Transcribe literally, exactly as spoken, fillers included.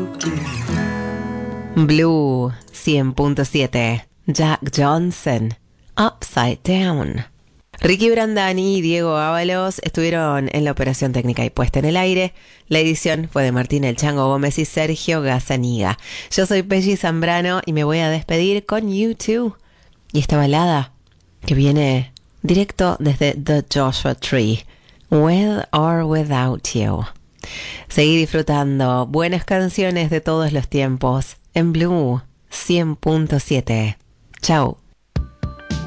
Blue cien punto siete. Jack Johnson, Upside Down. Ricky Brandani y Diego Ábalos estuvieron en la operación técnica y puesta en el aire. La edición fue de Martín El Chango Gómez y Sergio Gazzaniga. Yo soy Pelli Zambrano y me voy a despedir con U dos y esta balada que viene directo desde The Joshua Tree, With or Without You. Seguí disfrutando buenas canciones de todos los tiempos en Blue cien punto siete. Chau.